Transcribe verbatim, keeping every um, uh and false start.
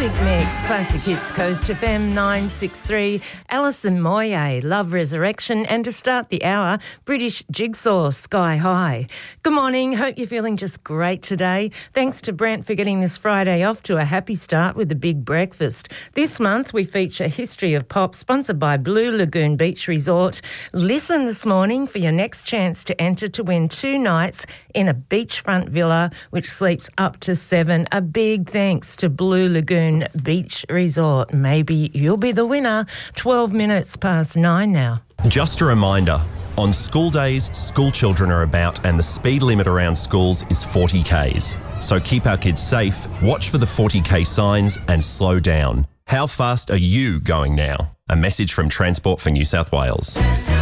Music Mix, Classic Hits, Coast F M nine sixty-three, Alison Moyet, Love Resurrection, and to start the hour, British Jigsaw, Sky High. Good morning, hope you're feeling just great today. Thanks to Brent for getting this Friday off to a happy start with a big breakfast. This month we feature History of Pop, sponsored by Blue Lagoon Beach Resort. Listen this morning for your next chance to enter to win two nights in a beachfront villa which sleeps up to seven. A big thanks to Blue Lagoon Beach Resort. Maybe you'll be the winner. twelve minutes past nine now. Just a reminder, on school days, school children are about and the speed limit around schools is forty kays. So keep our kids safe, watch for the forty k signs and slow down. How fast are you going now? A message from Transport for New South Wales.